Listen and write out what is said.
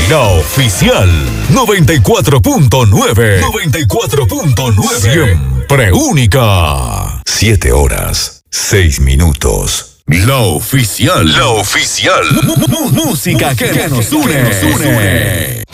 La Oficial 94.9. 94.9. Siempre única. 7 horas, 6 minutos. La Oficial. La Oficial. Música que nos une.